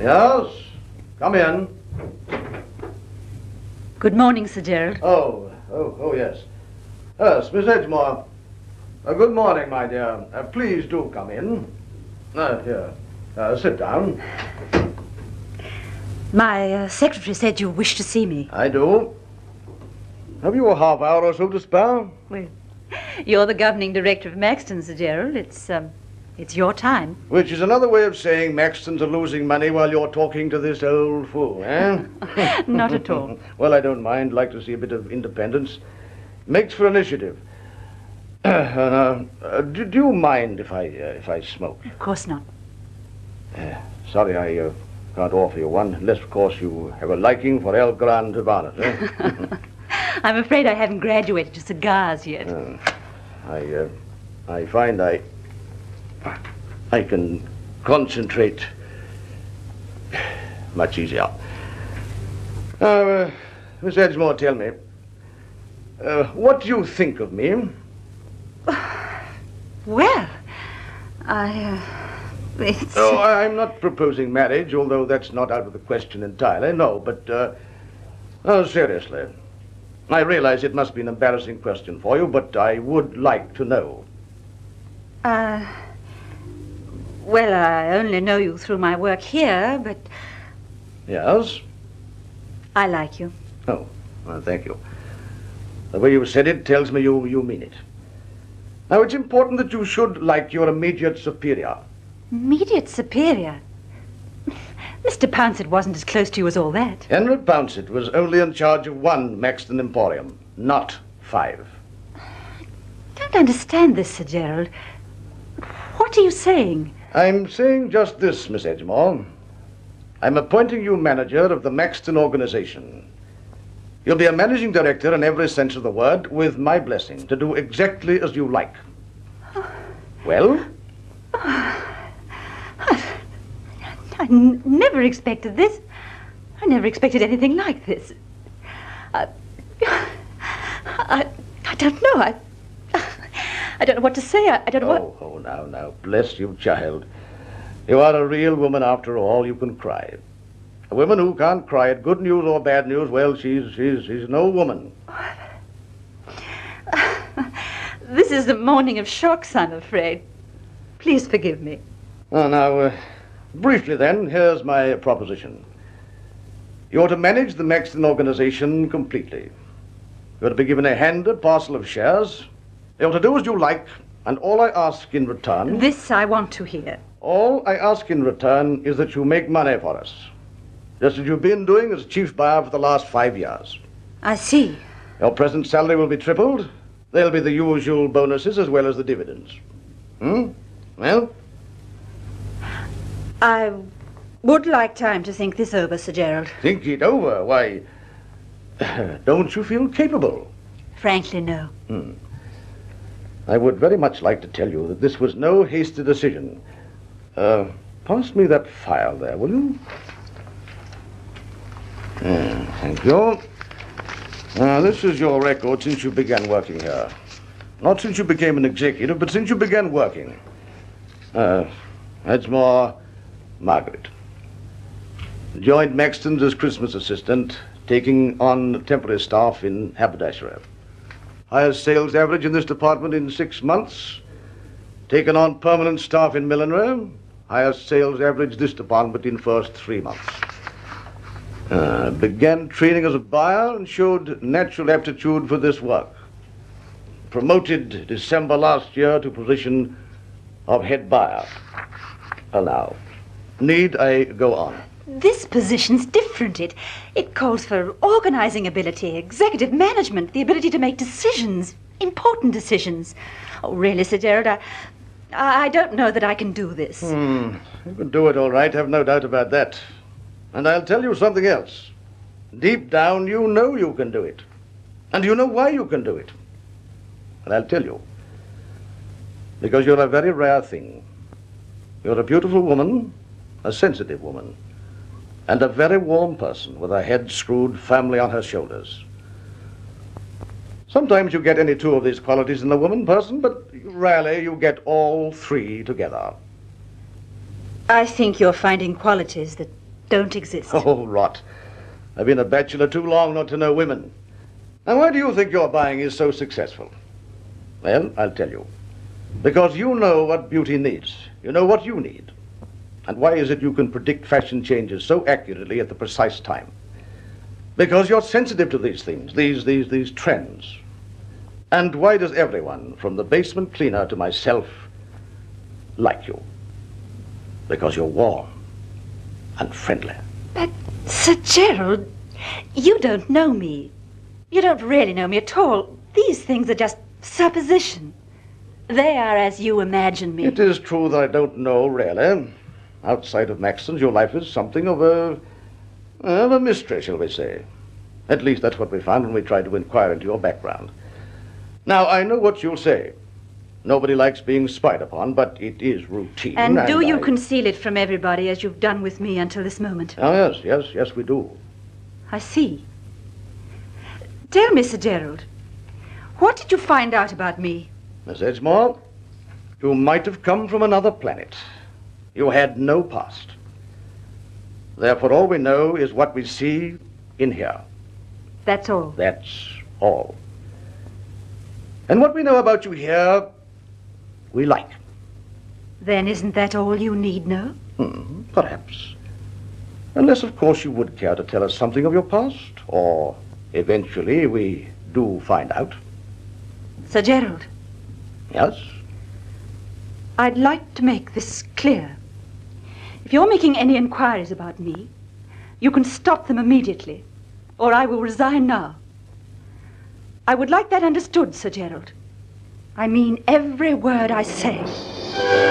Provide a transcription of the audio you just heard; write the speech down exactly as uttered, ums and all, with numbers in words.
Yes? Come in. Good morning, Sir Gerald. Oh, oh, oh, yes. Yes, Miss Edgemore. Uh, good morning, my dear. Uh, please do come in. Uh, here. Uh, sit down. My uh, secretary said you wished to see me. I do. Have you a half hour or so to spare? Well, you're the governing director of Maxton, Sir Gerald. It's, um, it's your time. Which is another way of saying Maxtons are losing money while you're talking to this old fool, eh? Not at all. Well, I don't mind. Like to see a bit of independence. Makes for initiative. Uh, uh, uh, do, do you mind if I uh, if I smoke? Of course not. Uh, sorry, I uh, can't offer you one, unless, of course, you have a liking for El Gran Habanas, eh? I'm afraid I haven't graduated to cigars yet. Uh, I, uh, I find I, I can concentrate much easier. Uh, uh, Miss Edgemore, tell me, uh, what do you think of me? Well, I, uh, it's... Oh, I'm not proposing marriage, although that's not out of the question entirely, no, but, uh, oh, seriously. I realize it must be an embarrassing question for you, but I would like to know. Uh, well, I only know you through my work here, but... Yes? I like you. Oh, well, thank you. The way you said it tells me you, you mean it. Now, it's important that you should like your immediate superior. Immediate superior? Mister Pouncett wasn't as close to you as all that. Henry Pouncett was only in charge of one Maxton Emporium, not five. I don't understand this, Sir Gerald. What are you saying? I'm saying just this, Miss Edgemore. I'm appointing you manager of the Maxton organization. You'll be a managing director in every sense of the word, with my blessing, to do exactly as you like. Well? I n never expected this. I never expected anything like this. I, I, I don't know. I, I don't know what to say. I, I don't know oh, what... Oh, now, now, bless you, child. You are a real woman after all. You can cry. A woman who can't cry at good news or bad news, well, she's, she's, she's no woman. This is the morning of shocks, I'm afraid. Please forgive me. Oh, now, uh, briefly then, here's my proposition. You're to manage the Maxton organization completely. You're to be given a handed parcel of shares. You're to do as you like, and all I ask in return... This I want to hear. All I ask in return is that you make money for us, just as you've been doing as chief buyer for the last five years. I see. Your present salary will be tripled. There'll be the usual bonuses as well as the dividends. Hmm? Well? I would like time to think this over, Sir Gerald. Think it over? Why, don't you feel capable? Frankly, no. Hmm. I would very much like to tell you that this was no hasty decision. Uh, pass me that file there, will you? Uh, thank you. Now, this is your record since you began working here. Not since you became an executive, but since you began working. Uh, Edgemore, Margaret. Joined Maxton's as Christmas assistant, taking on temporary staff in haberdashery. Highest sales average in this department in six months. Taken on permanent staff in millinery. Highest sales average this department in first three months. Uh, began training as a buyer and showed natural aptitude for this work. Promoted December last year to position of head buyer. Well, now, need I go on? This position's different. It, it calls for organizing ability, executive management, the ability to make decisions, important decisions. Oh, really, Sir Gerald, I, I don't know that I can do this. Hmm. You can do it all right, have no doubt about that. And I'll tell you something else. Deep down, you know you can do it. And you know why you can do it. And I'll tell you. Because you're a very rare thing. You're a beautiful woman, a sensitive woman, and a very warm person with her head screwed firmly on her shoulders. Sometimes you get any two of these qualities in a woman person, but rarely you get all three together. I think you're finding qualities that don't exist. Oh, rot. I've been a bachelor too long not to know women. Now, why do you think your buying is so successful? Well, I'll tell you. Because you know what beauty needs. You know what you need. And why is it you can predict fashion changes so accurately at the precise time? Because you're sensitive to these things, these, these, these trends. And why does everyone, from the basement cleaner to myself, like you? Because you're warm and friendly. But, Sir Gerald, you don't know me. You don't really know me at all. These things are just supposition. They are as you imagine me. It is true that I don't know, really. Outside of Maxton's, your life is something of a... of a mystery, shall we say. At least that's what we found when we tried to inquire into your background. Now, I know what you'll say. Nobody likes being spied upon, but it is routine. And, and do you I... conceal it from everybody as you've done with me until this moment? Oh, yes, yes, yes, we do. I see. Tell me, Sir Gerald, what did you find out about me? Miss Edgemore, you might have come from another planet. You had no past. Therefore, all we know is what we see in here. That's all. That's all. And what we know about you here, we like. Then isn't that all you need know? Hmm, perhaps. Unless, of course, you would care to tell us something of your past, or eventually we do find out. Sir Gerald, Yes? I'd like to make this clear. If you're making any inquiries about me, you can stop them immediately, or I will resign now. I would like that understood, Sir Gerald. I mean every word I say.